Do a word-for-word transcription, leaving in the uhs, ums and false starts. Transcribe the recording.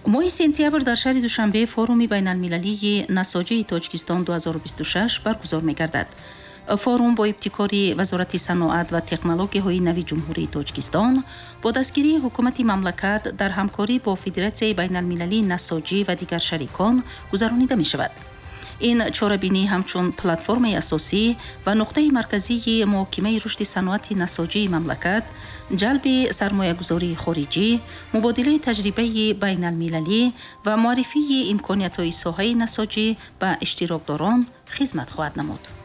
ماه سپتامبر در شهر دوشنبه فوروم بین المللی نساجی تاجیکستان دو هزار و بیست و شش برگزار می‌گردد. فوروم با ابتکار وزارت صنعت و تکنولوژی‌های نوی جمهوری تاجیکستان با دستگیری حکومت مملکت در همکاری با فدراسیون بین المللی نساجی و دیگر شریکان گذرانیده می‌شود. این چاره‌بینی همچون پلتفرم اساسی و نقطه مرکزی محاکمه رشد صنعت نساجی مملکت، جلب سرمایه‌گذاری خارجی، مبادله تجربه بین المللی و معرفی امکانیت‌های ساحه نساجی به اشتراکداران خدمت خواهد نمود.